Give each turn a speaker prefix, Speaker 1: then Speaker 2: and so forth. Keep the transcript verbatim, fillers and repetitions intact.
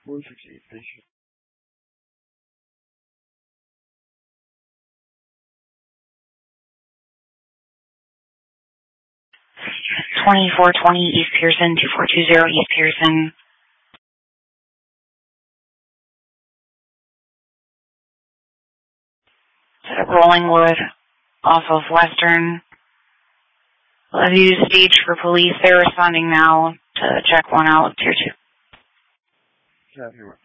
Speaker 1: one sixty-eight, thank you.
Speaker 2: twenty-four twenty East Pearson, two four two zero East Pearson. Is it Rollingwood off of Western? Levue stage for police. They're responding now to check one out, tier two.
Speaker 1: Copy.